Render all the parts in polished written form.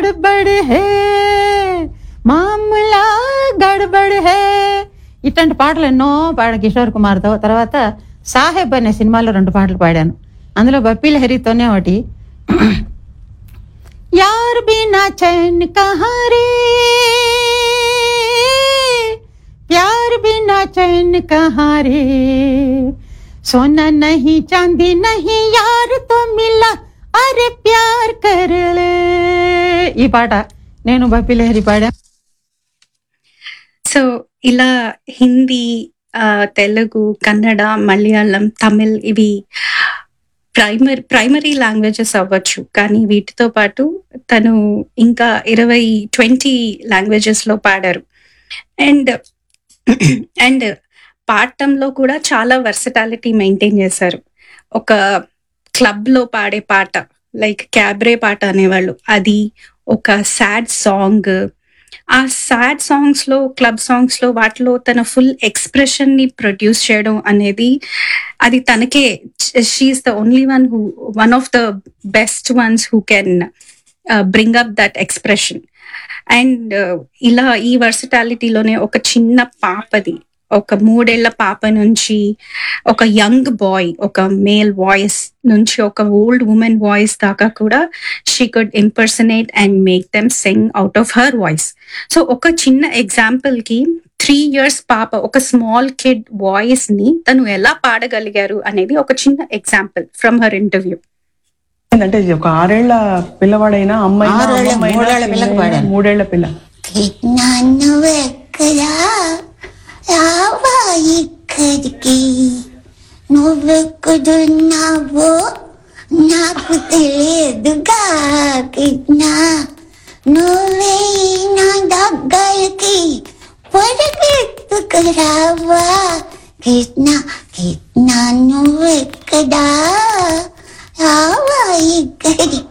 గడబడ్ హే మామూలా గడబడ్ హే. ఇట్లాంటి పాటలు ఎన్నో కిషోర్ కుమార్తో. తర్వాత సాహెబ్ అనే సినిమాలో 2 పాటలు పాడాను. అందులో బప్పీ లహరితోనే ఒకటి, యార్ బినా చైన్ కహా రే ప్యార్ బినా చైన్ కహా రే సోనా నహీ చాందీ నహీ యార్ తో మిలా అరే ప్యార్ కర్ లే. ఈ పాట నేను బప్పీ లహరి పాడా. సో ఇలా హిందీ, తెలుగు, కన్నడ, మలయాళం, తమిళ్ ఇవి ప్రైమరీ లాంగ్వేజెస్ అవ్వచ్చు. కానీ వీటితో పాటు తను ఇంకా 20 లాంగ్వేజెస్ లో పాడారు. అండ్ అండ్ పాడటంలో కూడా చాలా వర్సటాలిటీ మెయింటైన్ చేశారు. ఒక క్లబ్ లో పాడే పాట, లైక్ క్యాబ్రే పాట అనేవాళ్ళు, అది ఒక సాడ్ సాంగ్. ఆ సాడ్ సాంగ్స్ లో, క్లబ్ సాంగ్స్ లో, వాటిలో తన ఫుల్ ఎక్స్ప్రెషన్ ని ప్రొడ్యూస్ చేయడం అనేది అది తనకే. She is the only one of the best once who can bring up that expression. And ఇలా ఈ వర్సటాలిటీలోనే ఒక చిన్న పాపది, ఒక 3 ఏళ్ల పాప నుంచి ఒక యంగ్ బాయ్, ఒక మేల్ వాయిస్ నుంచి ఒక ఓల్డ్ ఉమెన్ వాయిస్ దాకా కూడా she could impersonate and make them Singh out of her voice. So ఒక చిన్న ఎగ్జాంపుల్ కి 3 years పాప, ఒక స్మాల్ కిడ్ వాయిస్ ని తను ఎలా పాడగలిగారు అనేది ఒక చిన్న ఎగ్జాంపుల్ ఫ్రమ్ హర్ ఇంటర్వ్యూ. అంటే ఒక 6 ఏళ్ల పిల్లవాడైనా అమ్మాయి 3 ఏళ్ల పిల్ల రావా ఇక్కడికి, నువ్వెక్కడున్నావో నాకు తెలియదుగా కృష్ణ, నువ్వే నా దగ్గరికి పరిగెత్తుకురావా కృష్ణ, కృష్ణ నువ్వెక్కడా, రావా ఇక్కడికి.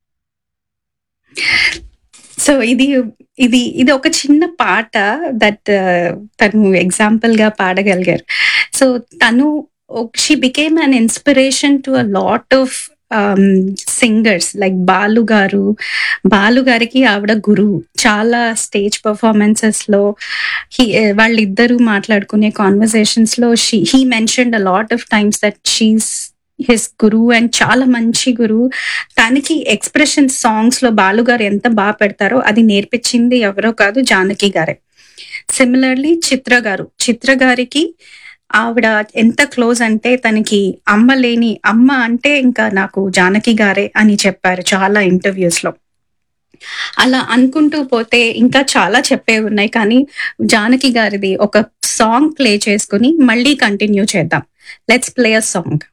సో ఇది ఇది ఇది ఒక చిన్న పాట దట్ తను ఎగ్జాంపుల్ గా పాడగలిగారు. సో తను she became an inspiration to a lot of singers like Balu గారికి ఆవిడ గురువు. చాలా స్టేజ్ పర్ఫార్మెన్సెస్ లో వాళ్ళిద్దరూ మాట్లాడుకునే కాన్వర్సేషన్స్ లో he mentioned a lot of times that she's his గురువు అండ్ చాలా మంచి గురువు. తనకి ఎక్స్ప్రెషన్ సాంగ్స్ లో బాలుగారు ఎంత బాగా పెడతారో అది నేర్పించింది ఎవరో కాదు, జానకి గారే. సిమిలర్లీ చిత్ర గారికి ఆవిడ ఎంత క్లోజ్ అంటే తనకి అమ్మ అంటే ఇంకా నాకు జానకి గారే అని చెప్పారు చాలా ఇంటర్వ్యూస్ లో. అలా అనుకుంటూ పోతే ఇంకా చాలా చెప్పే ఉన్నాయి, కానీ జానకి గారిది ఒక సాంగ్ ప్లే చేసుకుని మళ్ళీ కంటిన్యూ చేద్దాం. Let's play a song.